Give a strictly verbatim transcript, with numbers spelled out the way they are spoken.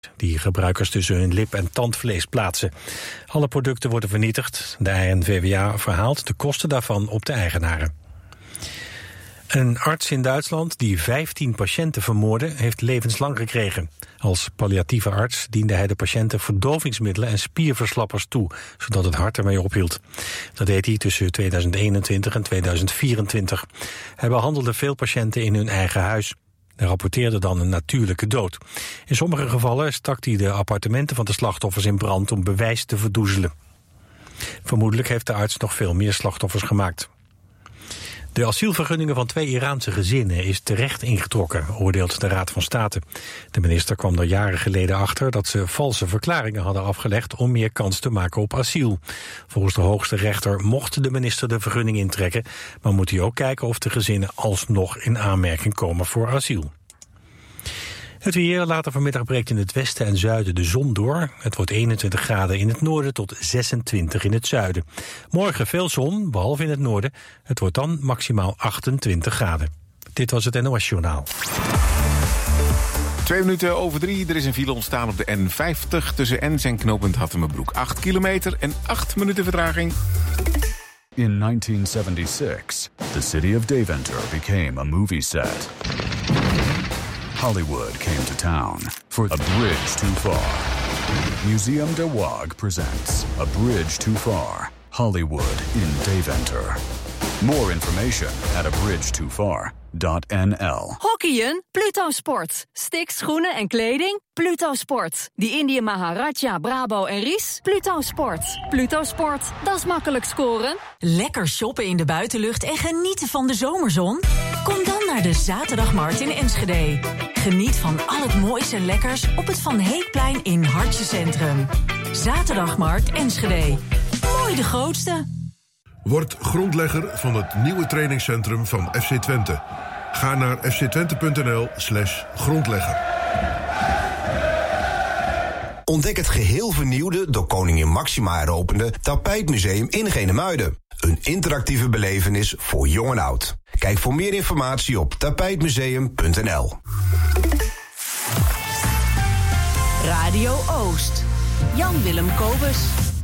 die gebruikers tussen hun lip- en tandvlees plaatsen. Alle producten worden vernietigd. De N V W A verhaalt de kosten daarvan op de eigenaren. Een arts in Duitsland die vijftien patiënten vermoordde, heeft levenslang gekregen. Als palliatieve arts diende hij de patiënten verdovingsmiddelen en spierverslappers toe, zodat het hart ermee ophield. Dat deed hij tussen tweeduizend eenentwintig en tweeduizend vierentwintig. Hij behandelde veel patiënten in hun eigen huis. Hij rapporteerde dan een natuurlijke dood. In sommige gevallen stak hij de appartementen van de slachtoffers in brand om bewijs te verdoezelen. Vermoedelijk heeft de arts nog veel meer slachtoffers gemaakt. De asielvergunningen van twee Iraanse gezinnen is terecht ingetrokken, oordeelt de Raad van State. De minister kwam er jaren geleden achter dat ze valse verklaringen hadden afgelegd om meer kans te maken op asiel. Volgens de hoogste rechter mocht de minister de vergunning intrekken, maar moet hij ook kijken of de gezinnen alsnog in aanmerking komen voor asiel. Het weer, later vanmiddag breekt in het westen en zuiden de zon door. Het wordt eenentwintig graden in het noorden tot zesentwintig in het zuiden. Morgen veel zon, behalve in het noorden. Het wordt dan maximaal achtentwintig graden. Dit was het N O S-journaal. Twee minuten over drie. Er is een file ontstaan op de N vijftig tussen Ens en knooppunt Hattemerbroek. Acht kilometer en acht minuten vertraging. In nineteen seventy-six, the city of Deventer became a movie set. Hollywood came to town for A Bridge Too Far. Museum de Waag presents A Bridge Too Far, Hollywood in Deventer. More information at a bridge too far dot n l. Hockeyen? Pluto Sport. Sticks, schoenen en kleding? Pluto Sport. Die Indië Maharaja, Brabo en Ries? Pluto Sport. Pluto Sport, dat is makkelijk scoren. Lekker shoppen in de buitenlucht en genieten van de zomerzon? Kom dan naar de Zaterdagmarkt in Enschede. Geniet van al het moois en lekkers op het Van Heekplein in Hartje Centrum. Zaterdagmarkt Enschede. Mooi de grootste. Word grondlegger van het nieuwe trainingscentrum van F C Twente. Ga naar f c twente punt n l slash grondlegger. Ontdek het geheel vernieuwde, door koningin Máxima heropende Tapijtmuseum in Genemuiden. Een interactieve belevenis voor jong en oud. Kijk voor meer informatie op tapijtmuseum punt n l. Radio Oost. Jan Willem Kobus.